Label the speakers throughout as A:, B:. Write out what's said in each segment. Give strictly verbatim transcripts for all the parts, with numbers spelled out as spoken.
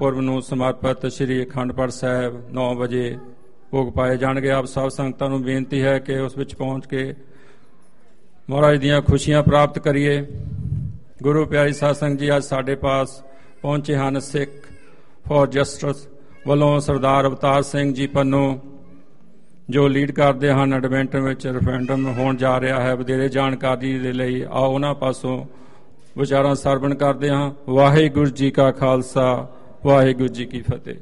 A: ਪੁਰਬ ਨੂੰ ਸਮਰਪਿਤ ਸ਼੍ਰੀ ਅਖੰਡ ਪਾਠ ਸਾਹਿਬ ਨੌ ਵਜੇ ਭੋਗ ਪਾਏ ਜਾਣਗੇ। ਆਪ ਸਭ ਸੰਗਤਾਂ ਨੂੰ ਬੇਨਤੀ ਹੈ ਕਿ ਉਸ ਵਿੱਚ ਪਹੁੰਚ ਕੇ ਮਹਾਰਾਜ ਦੀਆਂ ਖੁਸ਼ੀਆਂ ਪ੍ਰਾਪਤ ਕਰੀਏ। ਗੁਰੂ ਪਿਆਰੀ ਸਾਧ ਸੰਗਤ ਜੀ, ਅੱਜ ਸਾਡੇ ਪਾਸ ਪਹੁੰਚੇ ਹਨ ਸਿੱਖ ਫॉर ਜਸਟਿਸ ਵੱਲੋਂ ਸਰਦਾਰ ਅਵਤਾਰ ਸਿੰਘ ਜੀ ਪੰਨੂ, ਜੋ ਲੀਡ ਕਰਦੇ ਹਨ ਐਡਮਿੰਟਨ ਵਿੱਚ ਰੈਫਰੈਂਡਮ ਹੋਣ ਜਾ ਰਿਹਾ ਹੈ। ਵਧੇਰੇ ਜਾਣਕਾਰੀ ਦੇ ਲਈ ਆਓ ਉਹਨਾਂ ਪਾਸੋਂ ਵਿਚਾਰਾਂ ਸਰਵਣ ਕਰਦੇ ਹਾਂ। ਵਾਹਿਗੁਰੂ ਜੀ ਕਾ ਖਾਲਸਾ, ਵਾਹਿਗੁਰੂ ਜੀ ਕੀ ਫਤਿਹ।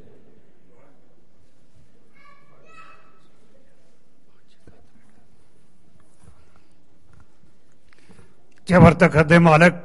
B: ਜਬਰ ਤਖਤ ਦੇ ਮਾਲਕ,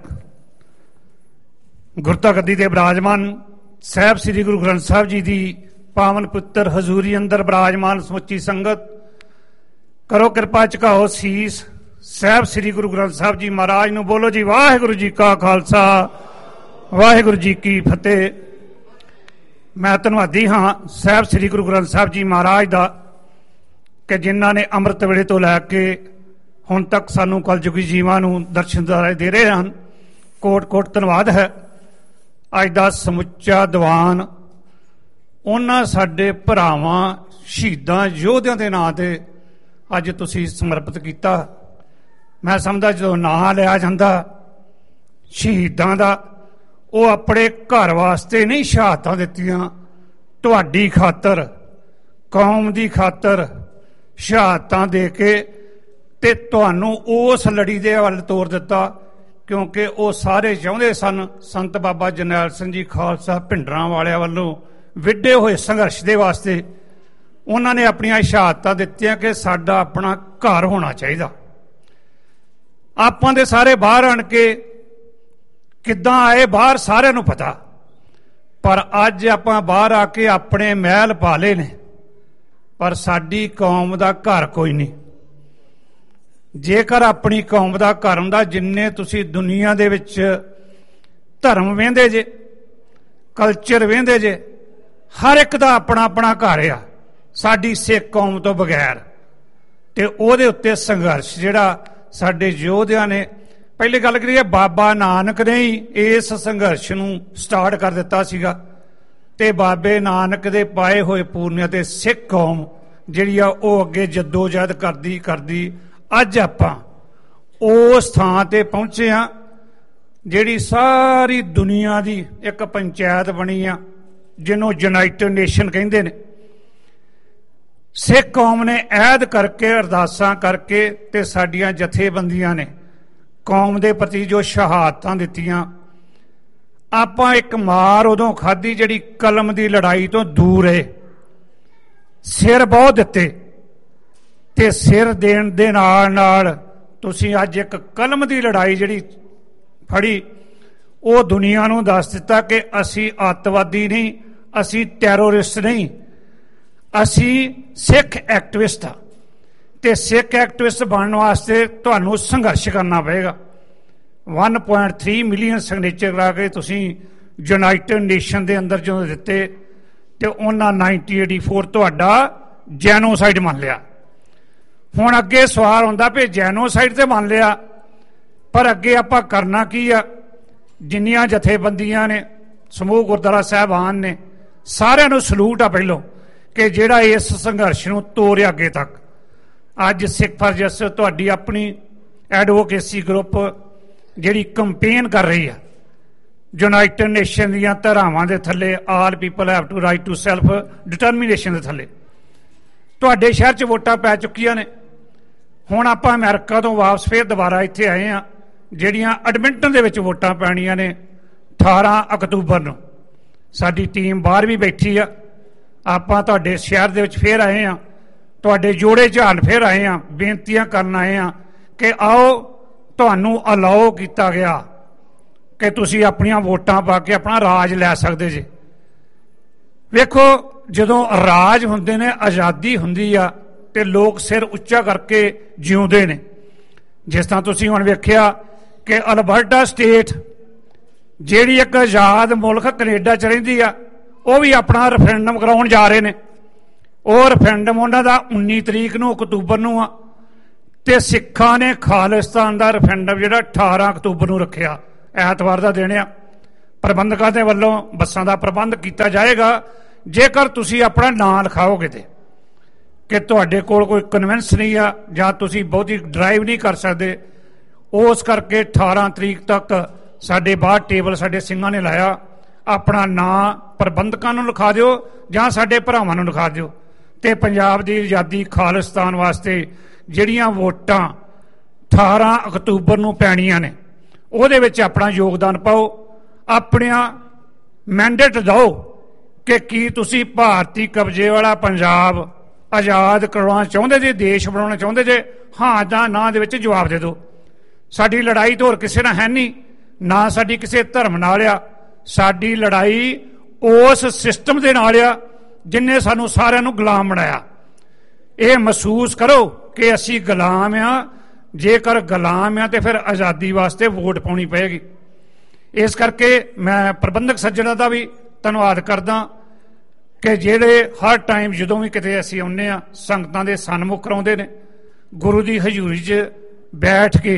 B: ਗੁਰਤਾ ਗੱਦੀ ਦੇ ਵਿਰਾਜਮਾਨ ਸਾਹਿਬ ਸ੍ਰੀ ਗੁਰੂ ਗ੍ਰੰਥ ਸਾਹਿਬ ਜੀ ਦੀ ਪਾਵਨ ਪੁੱਤਰ ਹਜ਼ੂਰੀ ਅੰਦਰ ਵਿਰਾਜਮਾਨ ਸਮੁੱਚੀ ਸੰਗਤ, ਕਰੋ ਕਿਰਪਾ ਝੁਕਾਓ ਸੀਸ। ਸਾਹਿਬ ਸ੍ਰੀ ਗੁਰੂ ਗ੍ਰੰਥ ਸਾਹਿਬ ਜੀ ਮਹਾਰਾਜ ਨੂੰ ਬੋਲੋ ਜੀ ਵਾਹਿਗੁਰੂ ਜੀ ਕਾ ਖਾਲਸਾ, ਵਾਹਿਗੁਰੂ ਜੀ ਕੀ ਫਤਿਹ। ਮੈਂ ਧੰਨਵਾਦੀ ਹਾਂ ਸਾਹਿਬ ਸ੍ਰੀ ਗੁਰੂ ਗ੍ਰੰਥ ਸਾਹਿਬ ਜੀ ਮਹਾਰਾਜ ਦਾ ਕਿ ਜਿਨ੍ਹਾਂ ਨੇ ਅੰਮ੍ਰਿਤ ਵੇਲੇ ਤੋਂ ਲੈ ਕੇ ਹੁਣ ਤੱਕ ਸਾਨੂੰ ਕਲਯੁਗੀ ਜੀਵਾਂ ਨੂੰ ਦਰਸ਼ਨ ਦੇ ਰਹੇ ਹਨ। ਕੋਟ ਕੋਟ ਧੰਨਵਾਦ ਹੈ। ਅੱਜ ਦਾ ਸਮੁੱਚਾ ਦੀਵਾਨ ਉਹਨਾਂ ਸਾਡੇ ਭਰਾਵਾਂ ਸ਼ਹੀਦਾਂ ਯੋਧਿਆਂ ਦੇ ਨਾਂ 'ਤੇ ਅੱਜ ਤੁਸੀਂ ਸਮਰਪਿਤ ਕੀਤਾ। ਮੈਂ ਸਮਝਦਾ ਜਦੋਂ ਨਾਂ ਲਿਆ ਜਾਂਦਾ ਸ਼ਹੀਦਾਂ ਦਾ, ਉਹ ਆਪਣੇ ਘਰ ਵਾਸਤੇ ਨਹੀਂ ਸ਼ਹਾਦਤਾਂ ਦਿੱਤੀਆਂ, ਤੁਹਾਡੀ ਖਾਤਰ, ਕੌਮ ਦੀ ਖਾਤਰ ਸ਼ਹਾਦਤਾਂ ਦੇ ਕੇ ਤੇ ਤੁਹਾਨੂੰ ਉਸ ਲੜੀ ਦੇ ਵੱਲ ਤੋਰ ਦਿੱਤਾ, ਕਿਉਂਕਿ ਉਹ ਸਾਰੇ ਚਾਹੁੰਦੇ ਸਨ ਸੰਤ ਬਾਬਾ ਜਰਨੈਲ ਸਿੰਘ ਜੀ ਖਾਲਸਾ ਭਿੰਡਰਾਂ ਵਾਲਿਆਂ ਵੱਲੋਂ ਵਿੱਢੇ ਹੋਏ ਸੰਘਰਸ਼ ਦੇ ਵਾਸਤੇ ਉਹਨਾਂ ਨੇ ਆਪਣੀਆਂ ਸ਼ਹਾਦਤਾਂ ਦਿੱਤੀਆਂ ਕਿ ਸਾਡਾ ਆਪਣਾ ਘਰ ਹੋਣਾ ਚਾਹੀਦਾ। ਆਪਾਂ ਦੇ ਸਾਰੇ ਬਾਹਰ ਆਣ ਕੇ ਕਿੱਦਾਂ ਆਏ ਬਾਹਰ ਸਾਰਿਆਂ ਨੂੰ ਪਤਾ, ਪਰ ਅੱਜ ਆਪਾਂ ਬਾਹਰ ਆ ਕੇ ਆਪਣੇ ਮਹਿਲ ਪਾ ਲਏ ਨੇ, ਪਰ ਸਾਡੀ ਕੌਮ ਦਾ ਘਰ ਕੋਈ ਨਹੀਂ। ਜੇਕਰ ਆਪਣੀ ਕੌਮ ਦਾ ਘਰ ਹੁੰਦਾ, ਜਿੰਨੇ ਤੁਸੀਂ ਦੁਨੀਆ ਦੇ ਵਿੱਚ ਧਰਮ ਵੇਂਦੇ ਜੇ, ਕਲਚਰ ਵੇਂਦੇ ਜੇ, ਹਰ ਇੱਕ ਦਾ ਆਪਣਾ ਆਪਣਾ ਘਰ ਆ ਸਾਡੀ ਸਿੱਖ ਕੌਮ ਤੋਂ ਬਗੈਰ। ਤੇ ਉਹਦੇ ਉੱਤੇ ਸੰਘਰਸ਼ ਜਿਹੜਾ ਸਾਡੇ ਯੋਧਿਆਂ ਨੇ, ਪਹਿਲੀ ਗੱਲ ਕਰੀਏ ਬਾਬਾ ਨਾਨਕ ਨੇ ਹੀ ਇਸ ਸੰਘਰਸ਼ ਨੂੰ ਸਟਾਰਟ ਕਰ ਦਿੱਤਾ ਸੀਗਾ, ਤੇ ਬਾਬੇ ਨਾਨਕ ਦੇ ਪਾਏ ਹੋਏ ਪੂਰਨਿਆਂ ਤੇ ਸਿੱਖ ਕੌਮ ਜਿਹੜੀ ਆ ਉਹ ਅੱਗੇ ਜੱਦੋ-ਜਹਿਦ ਕਰਦੀ ਕਰਦੀ ਅੱਜ ਆਪਾਂ ਉਸ ਥਾਂ ਤੇ ਪਹੁੰਚੇ ਆ ਜਿਹੜੀ ਸਾਰੀ ਦੁਨੀਆ ਦੀ ਇੱਕ ਪੰਚਾਇਤ ਬਣੀ ਆ, ਜਿਹਨੂੰ ਯੂਨਾਈਟਿਡ ਨੇਸ਼ਨ ਕਹਿੰਦੇ ਨੇ। ਸਿੱਖ ਕੌਮ ਨੇ ਅਹਿਦ ਕਰਕੇ, ਅਰਦਾਸਾਂ ਕਰਕੇ ਤੇ ਸਾਡੀਆਂ ਜਥੇਬੰਦੀਆਂ ਨੇ ਕੌਮ ਦੇ ਪ੍ਰਤੀ ਜੋ ਸ਼ਹਾਦਤਾਂ ਦਿੱਤੀਆਂ। ਆਪਾਂ ਇੱਕ ਮਾਰ ਉਦੋਂ ਖਾਧੀ ਜਿਹੜੀ ਕਲਮ ਦੀ ਲੜਾਈ ਤੋਂ ਦੂਰ ਹੈ। ਸਿਰ ਬਹੁਤ ਦਿੱਤੇ ਤੇ ਸਿਰ ਦੇਣ ਦੇ ਨਾਲ ਨਾਲ ਤੁਸੀਂ ਅੱਜ ਇੱਕ ਕਲਮ ਦੀ ਲੜਾਈ ਜਿਹੜੀ ਫੜੀ, ਉਹ ਦੁਨੀਆ ਨੂੰ ਦੱਸ ਦਿੱਤਾ ਕਿ ਅਸੀਂ ਅੱਤਵਾਦੀ ਨਹੀਂ, ਅਸੀਂ ਟੈਰੋਰਿਸਟ ਨਹੀਂ, ਅਸੀਂ ਸਿੱਖ ਐਕਟਿਵਿਸਟ ਆ। ਤੇ ਸਿੱਖ ਐਕਟਿਵਿਸਟ ਬਣਨ ਵਾਸਤੇ ਤੁਹਾਨੂੰ ਸੰਘਰਸ਼ ਕਰਨਾ ਪਏਗਾ। ਇੱਕ ਪੁਆਇੰਟ ਤਿੰਨ ਮਿਲੀਅਨ ਸਿਗਨੇਚਰ ਕਰਾ ਕੇ ਤੁਸੀਂ ਯੂਨਾਈਟਿਡ ਨੇਸ਼ਨ ਦੇ ਅੰਦਰ ਜਦੋਂ ਦਿੱਤੇ ਤੇ ਉਹਨਾਂ ਉੱਨੀ ਸੌ ਚੁਰਾਸੀ ਤੁਹਾਡਾ ਜੈਨੋਸਾਈਡ ਮੰਨ ਲਿਆ। ਹੁਣ ਅੱਗੇ ਸਵਾਲ ਹੁੰਦਾ ਵੀ ਜੈਨੋਸਾਈਡ ਤੇ ਮੰਨ ਲਿਆ, ਪਰ ਅੱਗੇ ਆਪਾਂ ਕਰਨਾ ਕੀ ਆ? ਜਿੰਨੀਆਂ ਜਥੇਬੰਦੀਆਂ ਨੇ, ਸਮੂਹ ਗੁਰਦੁਆਰਾ ਸਾਹਿਬਾਨ ਨੇ, ਸਾਰਿਆਂ ਨੂੰ ਸਲੂਟ ਆ ਪਹਿਲੋਂ ਕਿ ਜਿਹੜਾ ਇਸ ਸੰਘਰਸ਼ ਨੂੰ ਤੋਰਿਆ ਅੱਗੇ ਤੱਕ। ਅੱਜ ਸਿੱਖ ਫॉर ਜਸਟਿਸ ਤੁਹਾਡੀ ਆਪਣੀ ਐਡਵੋਕੇਸੀ ਗਰੁੱਪ ਜਿਹੜੀ ਕੰਪੇਨ ਕਰ ਰਹੀ ਆ ਯੂਨਾਈਟਿਡ ਨੇਸ਼ਨ ਦੀਆਂ ਧਾਰਾਵਾਂ ਦੇ ਥੱਲੇ, ਆਲ people have to right to self determination ਦੇ ਥੱਲੇ। ਤੁਹਾਡੇ ਸ਼ਹਿਰ 'ਚ ਵੋਟਾਂ ਪੈ ਚੁੱਕੀਆਂ ਨੇ। ਹੁਣ ਆਪਾਂ ਅਮਰੀਕਾ ਤੋਂ ਵਾਪਸ ਫੇਰ ਦੁਬਾਰਾ ਇੱਥੇ ਆਏ ਹਾਂ, ਜਿਹੜੀਆਂ ਐਡਮਿੰਟਨ ਦੇ ਵਿੱਚ ਵੋਟਾਂ ਪੈਣੀਆਂ ਨੇ ਅਠਾਰਾਂ ਅਕਤੂਬਰ ਨੂੰ। ਸਾਡੀ ਟੀਮ ਬਾਹਰ ਵੀ ਬੈਠੀ ਆ। ਆਪਾਂ ਤੁਹਾਡੇ ਸ਼ਹਿਰ ਦੇ ਵਿੱਚ ਫੇਰ ਆਏ ਹਾਂ, ਤੁਹਾਡੇ ਜੋੜੇ ਝਾਲ ਫੇਰ ਆਏ ਹਾਂ, ਬੇਨਤੀਆਂ ਕਰਨ ਆਏ ਹਾਂ ਕਿ ਆਓ, ਤੁਹਾਨੂੰ ਅਲਾਓ ਕੀਤਾ ਗਿਆ ਕਿ ਤੁਸੀਂ ਆਪਣੀਆਂ ਵੋਟਾਂ ਪਾ ਕੇ ਆਪਣਾ ਰਾਜ ਲੈ ਸਕਦੇ ਜੇ। ਵੇਖੋ, ਜਦੋਂ ਰਾਜ ਹੁੰਦੇ ਨੇ, ਆਜ਼ਾਦੀ ਹੁੰਦੀ ਆ ਤੇ ਲੋਕ ਸਿਰ ਉੱਚਾ ਕਰਕੇ ਜਿਉਂਦੇ ਨੇ। ਜਿਸ ਤਰ੍ਹਾਂ ਤੁਸੀਂ ਹੁਣ ਵੇਖਿਆ ਕਿ ਅਲਬਰਟਾ ਸਟੇਟ ਜਿਹੜੀ ਇੱਕ ਆਜ਼ਾਦ ਮੁਲਕ ਕੈਨੇਡਾ 'ਚ ਰਹਿੰਦੀ ਆ, ਉਹ ਵੀ ਆਪਣਾ ਰੈਫਰੈਂਡਮ ਕਰਾਉਣ ਜਾ ਰਹੇ ਨੇ। ਉਹ ਰੈਫਰੈਂਡਮ ਉਹਨਾਂ ਦਾ ਉੱਨੀ ਤਰੀਕ ਨੂੰ ਅਕਤੂਬਰ ਨੂੰ ਆ, ਤੇ ਸਿੱਖਾਂ ਨੇ ਖਾਲਿਸਤਾਨ ਦਾ ਰੈਫਰੈਂਡਮ ਜਿਹੜਾ ਅਠਾਰਾਂ ਅਕਤੂਬਰ ਨੂੰ ਰੱਖਿਆ, ਐਤਵਾਰ ਦਾ ਦਿਨ ਆ। ਪ੍ਰਬੰਧਕਾਂ ਦੇ ਵੱਲੋਂ ਬੱਸਾਂ ਦਾ ਪ੍ਰਬੰਧ ਕੀਤਾ ਜਾਏਗਾ। ਜੇਕਰ ਤੁਸੀਂ ਆਪਣਾ ਨਾਂ ਲਿਖਾਓਗੇ ਤੇ ਕਿ ਤੁਹਾਡੇ ਕੋਲ ਕੋਈ ਕਨਵੈਂਸ ਨਹੀਂ ਆ ਜਾਂ ਤੁਸੀਂ ਬਹੁਤੀ ਡਰਾਈਵ ਨਹੀਂ ਕਰ ਸਕਦੇ, ਉਸ ਕਰਕੇ ਅਠਾਰਾਂ ਤਰੀਕ ਤੱਕ ਸਾਡੇ ਬਾਹਰ ਟੇਬਲ ਸਾਡੇ ਸਿੰਘਾਂ ਨੇ ਲਾਇਆ, ਆਪਣਾ ਨਾਂ ਪ੍ਰਬੰਧਕਾਂ ਨੂੰ ਲਿਖਾ ਦਿਓ ਜਾਂ ਸਾਡੇ ਭਰਾਵਾਂ ਨੂੰ ਲਿਖਾ ਦਿਓ ਤੇ ਪੰਜਾਬ ਦੀ ਆਜ਼ਾਦੀ ਖਾਲਿਸਤਾਨ ਵਾਸਤੇ ਜਿਹੜੀਆਂ ਵੋਟਾਂ ਅਠਾਰਾਂ ਅਕਤੂਬਰ ਨੂੰ ਪੈਣੀਆਂ ਨੇ ਉਹਦੇ ਵਿੱਚ ਆਪਣਾ ਯੋਗਦਾਨ ਪਾਓ। ਆਪਣੀਆਂ ਮੈਂਡੇਟ ਦਿਓ ਕਿ ਕੀ ਤੁਸੀਂ ਭਾਰਤੀ ਕਬਜ਼ੇ ਵਾਲਾ ਪੰਜਾਬ ਆਜ਼ਾਦ ਕਰਵਾਉਣਾ ਚਾਹੁੰਦੇ ਜੇ, ਦੇਸ਼ ਬਣਾਉਣਾ ਚਾਹੁੰਦੇ ਜੇ? ਹਾਂ ਜਾਂ ਨਾ ਦੇ ਵਿੱਚ ਜਵਾਬ ਦੇ ਦਿਓ। ਸਾਡੀ ਲੜਾਈ ਤਾਂ ਹੋਰ ਕਿਸੇ ਨਾਲ ਹੈ ਨਹੀਂ, ਨਾ ਸਾਡੀ ਕਿਸੇ ਧਰਮ ਨਾਲ ਆ, ਸਾਡੀ ਲੜਾਈ ਉਸ ਸਿਸਟਮ ਦੇ ਨਾਲ ਆ ਜਿਨ੍ਹਾਂ ਸਾਨੂੰ ਸਾਰਿਆਂ ਨੂੰ ਗੁਲਾਮ ਬਣਾਇਆ। ਇਹ ਮਹਿਸੂਸ ਕਰੋ ਕਿ ਅਸੀਂ ਗੁਲਾਮ ਆ। ਜੇਕਰ ਗੁਲਾਮ ਆ ਤੇ ਫਿਰ ਆਜ਼ਾਦੀ ਵਾਸਤੇ ਵੋਟ ਪਾਉਣੀ ਪਏਗੀ। ਇਸ ਕਰਕੇ ਮੈਂ ਪ੍ਰਬੰਧਕ ਸੱਜਣਾਂ ਦਾ ਵੀ ਧੰਨਵਾਦ ਕਰਦਾ ਕਿ ਜਿਹੜੇ ਹਰ ਟਾਈਮ ਜਦੋਂ ਵੀ ਕਿਤੇ ਅਸੀਂ ਆਉਂਦੇ ਹਾਂ ਸੰਗਤਾਂ ਦੇ ਸਨਮੁਖ ਕਰਾਉਂਦੇ ਨੇ, ਗੁਰੂ ਦੀ ਹਜ਼ੂਰੀ 'ਚ ਬੈਠ ਕੇ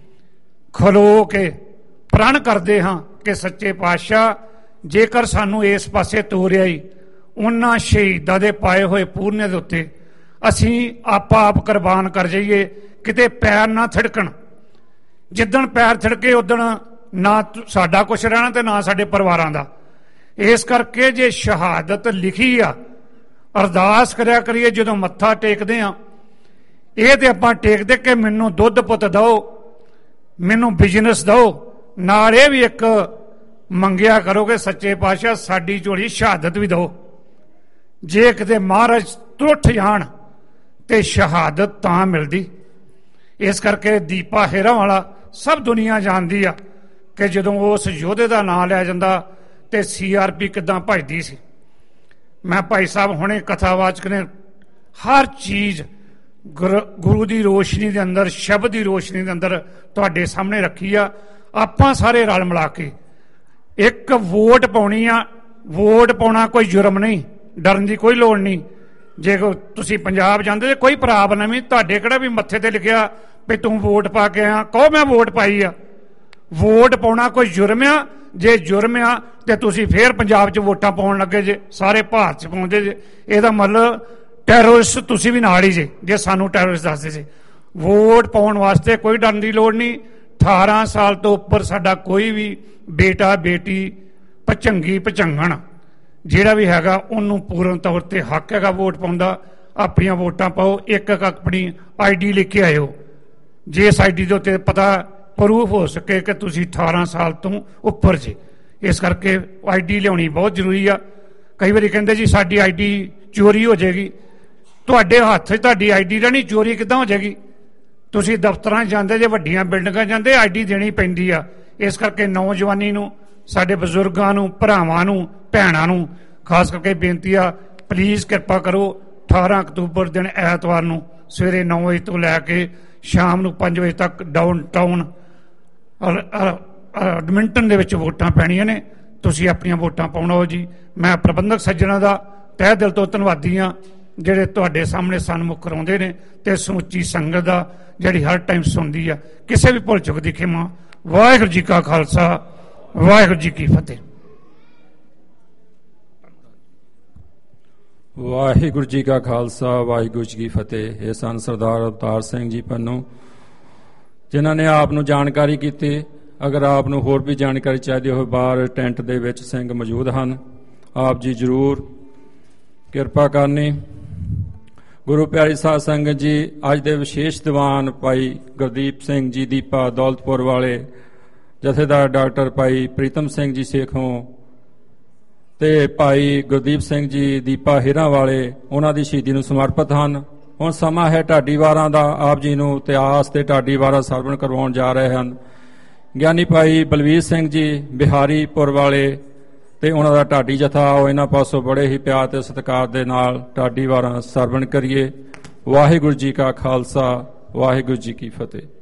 B: ਖਲੋ ਕੇ ਪ੍ਰਣ ਕਰਦੇ ਹਾਂ ਕਿ ਸੱਚੇ ਪਾਤਸ਼ਾਹ ਜੇਕਰ ਸਾਨੂੰ ਇਸ ਪਾਸੇ ਤੋਰਿਆ ਹੀ ਉਹਨਾਂ ਸ਼ਹੀਦਾਂ ਦੇ ਪਾਏ ਹੋਏ ਪੂਰਨੇ ਦੇ ਉੱਤੇ ਅਸੀਂ ਆਪਾ ਆਪ ਕੁਰਬਾਨ ਕਰ ਜਾਈਏ, ਕਿਤੇ ਪੈਰ ਨਾ ਥਿੜਕਣ। ਜਿੱਦਣ ਪੈਰ ਥਿੜਕੇ ਉਦਣ ਨਾ ਸਾਡਾ ਕੁਛ ਰਹਿਣਾ ਤੇ ਨਾ ਸਾਡੇ ਪਰਿਵਾਰਾਂ ਦਾ। ਇਸ ਕਰਕੇ ਜੇ ਸ਼ਹਾਦਤ ਲਿਖੀ ਆ, ਅਰਦਾਸ ਕਰਿਆ ਕਰੀਏ ਜਦੋਂ ਮੱਥਾ ਟੇਕਦੇ ਆ, ਇਹ ਤੇ ਆਪਾਂ ਟੇਕਦੇ ਕਿ ਮੈਨੂੰ ਦੁੱਧ ਪੁੱਤ ਦਿਓ, ਮੈਨੂੰ ਬਿਜ਼ਨਸ ਦਿਓ, ਨਾਲ ਇਹ ਵੀ ਇੱਕ ਮੰਗਿਆ ਕਰੋ ਕਿ ਸੱਚੇ ਪਾਤਸ਼ਾਹ ਸਾਡੀ ਝੋਲੀ ਸ਼ਹਾਦਤ ਵੀ ਦਿਓ। ਜੇ ਕਿਤੇ ਮਹਾਰਾਜ ਟੁੱਟ ਜਾਣ ਤੇ ਸ਼ਹਾਦਤ ਤਾਂ ਮਿਲਦੀ। ਇਸ ਕਰਕੇ ਦੀਪਾ ਹੇਰਾਂ ਵਾਲਾ ਸਭ ਦੁਨੀਆ ਜਾਣਦੀ ਆ ਕਿ ਜਦੋਂ ਉਸ ਯੋਧੇ ਦਾ ਨਾਂ ਲਿਆ ਜਾਂਦਾ ਤੇ ਸੀ ਆਰ ਪੀ ਕਿੱਦਾਂ ਭੱਜਦੀ ਸੀ। ਮੈਂ ਭਾਈ ਸਾਹਿਬ ਹੁਣੇ ਕਥਾਵਾਚਕ ਨੇ ਹਰ ਚੀਜ਼ ਗੁਰੂ ਦੀ ਰੋਸ਼ਨੀ ਦੇ ਅੰਦਰ, ਸ਼ਬਦ ਦੀ ਰੋਸ਼ਨੀ ਦੇ ਅੰਦਰ ਤੁਹਾਡੇ ਸਾਹਮਣੇ ਰੱਖੀ ਆ। ਆਪਾਂ ਸਾਰੇ ਰਲ ਮਿਲਾ ਕੇ ਇੱਕ ਵੋਟ ਪਾਉਣੀ ਆ। ਵੋਟ ਪਾਉਣਾ ਕੋਈ ਜੁਰਮ ਨਹੀਂ, ਡਰਨ ਦੀ ਕੋਈ ਲੋੜ ਨਹੀਂ। ਜੇ ਤੁਸੀਂ ਪੰਜਾਬ ਜਾਂਦੇ ਜੇ ਕੋਈ ਪ੍ਰੋਬਲਮ ਨਹੀਂ, ਤੁਹਾਡੇ ਕਿਹੜਾ ਵੀ ਮੱਥੇ ਤੇ ਲਿਖਿਆ ਵੀ ਤੂੰ ਵੋਟ ਪਾ ਕੇ ਆਇਆ, ਕਹੋ ਮੈਂ ਵੋਟ ਪਾਈ ਆ। ਵੋਟ ਪਾਉਣਾ ਕੋਈ ਜੁਰਮ ਆ? ਜੇ ਜੁਰਮ ਆ ਤੇ ਤੁਸੀਂ ਫੇਰ ਪੰਜਾਬ 'ਚ ਵੋਟਾਂ ਪਾਉਣ ਲੱਗੇ ਜੇ, ਸਾਰੇ ਭਾਰਤ 'ਚ ਪਾਉਂਦੇ ਜੇ। ਇਹਦਾ ਮਤਲਬ ਟੈਰਰਿਸਟ ਤੁਸੀਂ ਵੀ ਨਾਲ ਹੀ ਜੇ, ਜੇ ਸਾਨੂੰ ਟੈਰਰਿਸਟ ਦੱਸਦੇ ਸੀ। ਵੋਟ ਪਾਉਣ ਵਾਸਤੇ ਕੋਈ ਡਰਨ ਦੀ ਲੋੜ ਨਹੀਂ। ਅਠਾਰਾਂ ਸਾਲ ਤੋਂ ਉੱਪਰ ਸਾਡਾ ਕੋਈ ਵੀ ਬੇਟਾ ਬੇਟੀ ਭਚੰਗੀ ਭਚੰਗਣ ਜਿਹੜਾ ਵੀ ਹੈਗਾ ਉਹਨੂੰ ਪੂਰਨ ਤੌਰ ਤੇ ਹੱਕ ਹੈਗਾ ਵੋਟ ਪਾਉਣ ਦਾ। ਆਪਣੀਆਂ ਵੋਟਾਂ ਪਾਓ, ਇੱਕ ਇੱਕ ਆਪਣੀ ਆਈ ਡੀ ਲੈ ਕੇ ਆਇਓ, ਜੇ ਇਸ ਆਈ ਡੀ ਦੇ ਉੱਤੇ ਪਤਾ ਪ੍ਰੂਫ ਹੋ ਸਕੇ ਕਿ ਤੁਸੀਂ ਅਠਾਰਾਂ ਸਾਲ ਤੋਂ ਉੱਪਰ ਜੇ। ਇਸ ਕਰਕੇ ਆਈ ਡੀ ਲਿਆਉਣੀ ਬਹੁਤ ਜ਼ਰੂਰੀ ਆ। ਕਈ ਵਾਰੀ ਕਹਿੰਦੇ ਜੀ ਸਾਡੀ ਆਈ ਡੀ ਚੋਰੀ ਹੋ ਜਾਏਗੀ। ਤੁਹਾਡੇ ਹੱਥ 'ਚ ਤੁਹਾਡੀ ਆਈ ਡੀ ਰਹਿਣੀ, ਚੋਰੀ ਕਿੱਦਾਂ ਹੋ ਜਾਏਗੀ? ਤੁਸੀਂ ਦਫ਼ਤਰਾਂ 'ਚ ਜਾਂਦੇ ਜੇ, ਵੱਡੀਆਂ ਬਿਲਡਿੰਗਾਂ ਜਾਂਦੇ, ਆਈ ਡੀ ਦੇਣੀ ਪੈਂਦੀ ਆ। ਇਸ ਕਰਕੇ ਨੌਜਵਾਨੀ ਨੂੰ, ਸਾਡੇ ਬਜ਼ੁਰਗਾਂ ਨੂੰ, ਭਰਾਵਾਂ ਨੂੰ, ਭੈਣਾਂ ਨੂੰ ਖਾਸ ਕਰਕੇ ਬੇਨਤੀ ਆ, ਪਲੀਜ਼ ਕਿਰਪਾ ਕਰੋ ਅਠਾਰਾਂ ਅਕਤੂਬਰ ਦਿਨ ਐਤਵਾਰ ਨੂੰ ਸਵੇਰੇ ਨੌ ਵਜੇ ਤੋਂ ਲੈ ਕੇ ਸ਼ਾਮ ਨੂੰ ਪੰਜ ਵਜੇ ਤੱਕ ਡਾਊਨ ਟਾਊਨ ਐਡਮਿੰਟਨ ਦੇ ਵਿੱਚ ਵੋਟਾਂ ਪੈਣੀਆਂ ਨੇ। ਤੁਸੀਂ ਆਪਣੀਆਂ ਵੋਟਾਂ ਪਾਉਣਾ ਜੀ। ਮੈਂ ਪ੍ਰਬੰਧਕ ਸੱਜਣਾਂ ਦਾ ਤਹਿ ਦਿਲ ਤੋਂ ਧੰਨਵਾਦੀ ਹਾਂ ਜਿਹੜੇ ਤੁਹਾਡੇ ਸਾਹਮਣੇ ਸਨਮੁਖ ਕਰਾਉਂਦੇ ਨੇ ਤੇ ਸਮੁੱਚੀ ਸੰਗਤ ਦਾ ਜਿਹੜੀ ਹਰ ਟਾਈਮ ਸੁਣਦੀ ਆ। ਕਿਸੇ ਵੀ ਭੁੱਲ ਚੁੱਕ ਦੀ ਖਿਮਾ। ਵਾਹਿਗੁਰੂ ਜੀ ਕਾ ਖਾਲਸਾ, ਵਾਹਿਗੁਰੂ ਜੀ ਕੀ ਫਤਿਹ।
A: ਵਾਹਿਗੁਰੂ ਜੀ ਕਾ ਖਾਲਸਾ, ਵਾਹਿਗੁਰੂ ਜੀ ਕੀ ਫਤਿਹ। ਇਹ ਸਨ ਸਰਦਾਰ ਅਵਤਾਰ ਸਿੰਘ ਜੀ ਪੰਨੂ, ਜਿਨ੍ਹਾਂ ਨੇ ਆਪ ਨੂੰ ਜਾਣਕਾਰੀ ਕੀਤੀ। ਅਗਰ ਆਪ ਨੂੰ ਹੋਰ ਵੀ ਜਾਣਕਾਰੀ ਚਾਹੀਦੀ ਹੋਵੇ, ਬਾਹਰ ਟੈਂਟ ਦੇ ਵਿੱਚ ਸਿੰਘ ਮੌਜੂਦ ਹਨ, ਆਪ ਜੀ ਜ਼ਰੂਰ ਕਿਰਪਾ ਕਰਨੀ। ਗੁਰੂ ਪਿਆਰੀ ਸਾਧ ਸੰਗਤ ਜੀ, ਅੱਜ ਦੇ ਵਿਸ਼ੇਸ਼ ਦੀਵਾਨ ਭਾਈ ਗੁਰਦੀਪ ਸਿੰਘ ਜੀ ਦੀਪਾ ਦੌਲਤਪੁਰ ਵਾਲੇ, ਜਥੇਦਾਰ ਡਾਕਟਰ ਭਾਈ ਪ੍ਰੀਤਮ ਸਿੰਘ ਜੀ ਸੇਖੋਂ ਤੇ ਭਾਈ ਗੁਰਦੀਪ ਸਿੰਘ ਜੀ ਦੀਪਾ ਹੇਰਾਂ ਵਾਲੇ, ਉਹਨਾਂ ਦੀ ਸ਼ਹੀਦੀ ਨੂੰ ਸਮਰਪਿਤ ਹਨ। ਹੁਣ ਸਮਾਂ ਹੈ ਢਾਡੀ ਵਾਰਾਂ ਦਾ। ਆਪ ਜੀ ਨੂੰ ਇਤਿਹਾਸ ਤੇ ਢਾਡੀ ਵਾਰਾਂ ਸਰਵਣ ਕਰਵਾਉਣ ਜਾ ਰਹੇ ਹਨ ਗਿਆਨੀ ਭਾਈ ਬਲਵੀਰ ਸਿੰਘ ਜੀ ਬਿਹਾਰੀਪੁਰ ਵਾਲੇ ਤੇ ਉਹਨਾਂ ਦਾ ਢਾਡੀ ਜਥਾ। ਉਹ ਇਹਨਾਂ ਪਾਸੋਂ ਬੜੇ ਹੀ ਪਿਆਰ ਤੇ ਸਤਿਕਾਰ ਦੇ ਨਾਲ ਢਾਡੀ ਵਾਰਾਂ ਸਰਵਣ ਕਰੀਏ। ਵਾਹਿਗੁਰੂ ਜੀ ਕਾ ਖਾਲਸਾ, ਵਾਹਿਗੁਰੂ ਜੀ ਕੀ ਫਤਿਹ।